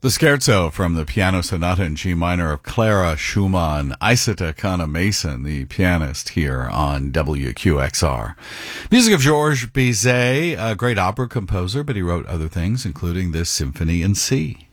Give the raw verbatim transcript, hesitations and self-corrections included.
The scherzo from the Piano Sonata in G minor of Clara Schumann, Isata Kana-Mason, the pianist here on W Q X R. Music of Georges Bizet, a great opera composer, but he wrote other things, including this Symphony in C.